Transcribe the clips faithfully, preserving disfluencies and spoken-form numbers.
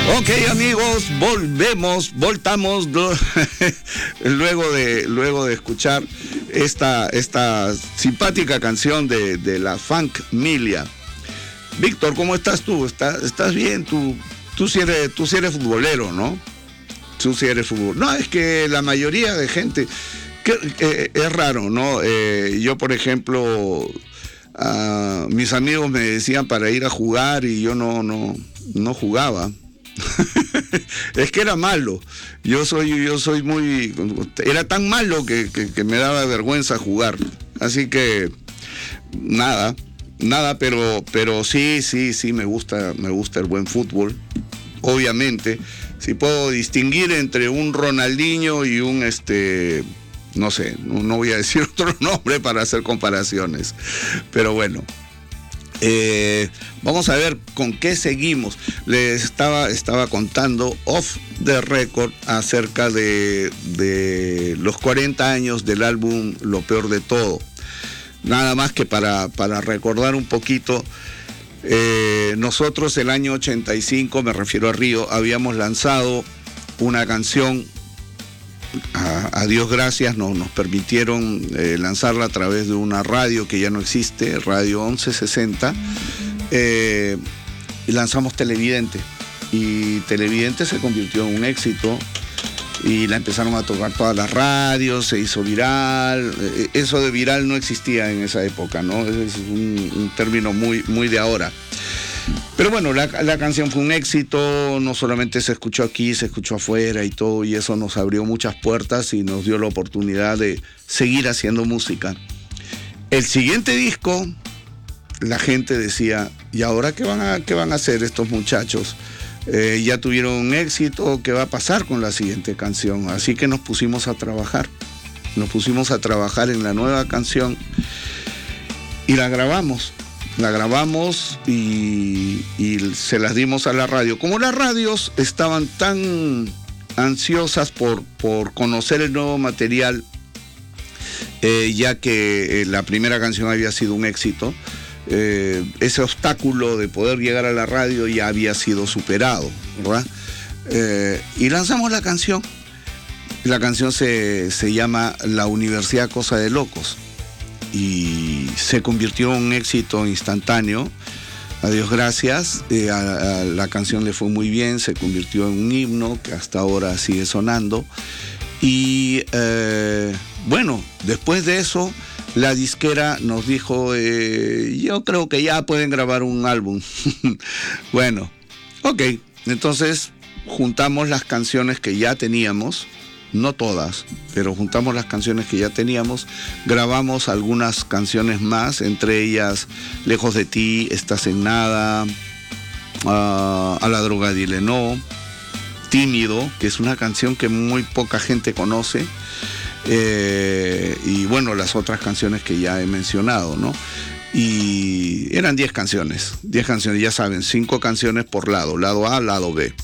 Ok, amigos, volvemos, voltamos luego de luego de escuchar esta esta simpática canción de, de la Funkmilia. Víctor, ¿cómo estás tú? ¿Estás, estás bien? Tú tú sí eres tú sí eres futbolero, ¿no? Tú sí eres fútbol. No, es que la mayoría de gente que, eh, es raro, ¿no? Eh, yo, por ejemplo, uh, mis amigos me decían para ir a jugar y yo no no no jugaba. Es que era malo. Yo soy, yo soy muy, era tan malo que, que, que me daba vergüenza jugar. Así que nada, nada, pero, pero sí, sí, sí me gusta, me gusta el buen fútbol. Obviamente, si puedo distinguir entre un Ronaldinho y un este, no sé, no, no voy a decir otro nombre para hacer comparaciones. Pero bueno. Eh, vamos a ver con qué seguimos. Les estaba, estaba contando off the record acerca de, de los cuarenta años del álbum Lo Peor de Todo. Nada más que para, para recordar un poquito, eh, nosotros el año ochenta y cinco, me refiero a Río, habíamos lanzado una canción. A, a Dios gracias, nos, nos permitieron eh, lanzarla a través de una radio que ya no existe, Radio once sesenta, eh, y lanzamos Televidente, y Televidente se convirtió en un éxito, y la empezaron a tocar todas las radios, se hizo viral. Eso de viral no existía en esa época, ¿no? Es un, un término muy, muy de ahora. Pero bueno, la, la canción fue un éxito, no solamente se escuchó aquí, se escuchó afuera y todo, y eso nos abrió muchas puertas y nos dio la oportunidad de seguir haciendo música. El siguiente disco, la gente decía, ¿y ahora qué van a, qué van a hacer estos muchachos? Eh, ya tuvieron un éxito, ¿qué va a pasar con la siguiente canción? Así que nos pusimos a trabajar, nos pusimos a trabajar en la nueva canción y la grabamos. La grabamos y, y se las dimos a la radio. Como las radios estaban tan ansiosas por, por conocer el nuevo material, eh, ya que eh, la primera canción había sido un éxito, eh, ese obstáculo de poder llegar a la radio ya había sido superado, ¿verdad? Eh, y lanzamos la canción. La canción se, se llama La Universidad Cosa de Locos. Y se convirtió en un éxito instantáneo. A Dios gracias, eh, a, a la canción le fue muy bien, se convirtió en un himno que hasta ahora sigue sonando. Y eh, bueno, después de eso, la disquera nos dijo, eh, yo creo que ya pueden grabar un álbum. Bueno, ok, entonces juntamos las canciones que ya teníamos. No todas, pero juntamos las canciones que ya teníamos, grabamos algunas canciones más, entre ellas Lejos de ti, Estás en nada, uh, A la droga dile no, Tímido, que es una canción que muy poca gente conoce, eh, y bueno, las otras canciones que ya he mencionado, ¿no? Y eran diez canciones, diez canciones, ya saben, cinco canciones por lado, lado A, lado B.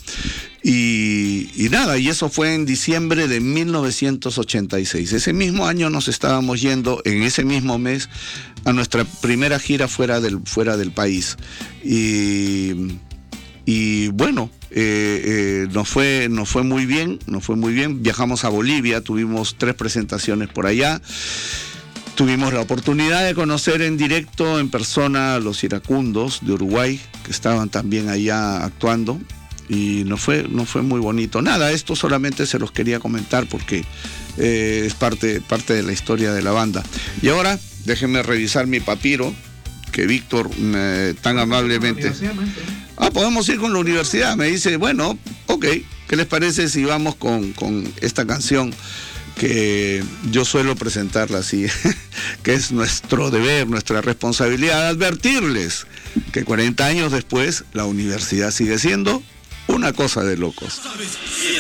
Y, y nada, y eso fue en diciembre de mil novecientos ochenta y seis. Ese mismo año nos estábamos yendo, en ese mismo mes, a nuestra primera gira fuera del, fuera del país. Y, y bueno, eh, eh, nos fue, nos fue muy bien, nos fue muy bien. Viajamos a Bolivia, tuvimos tres presentaciones por allá. Tuvimos la oportunidad de conocer en directo, en persona, a los iracundos de Uruguay, que estaban también allá actuando. Y no fue, no fue muy bonito. Nada, esto solamente se los quería comentar porque eh, es parte, parte de la historia de la banda. Y ahora, déjenme revisar mi papiro, que Víctor eh, tan amablemente... Ah, podemos ir con la universidad. Me dice, bueno, ok, ¿qué les parece si vamos con, con esta canción que yo suelo presentarla así, que es nuestro deber, nuestra responsabilidad, advertirles que cuarenta años después la universidad sigue siendo una cosa de locos.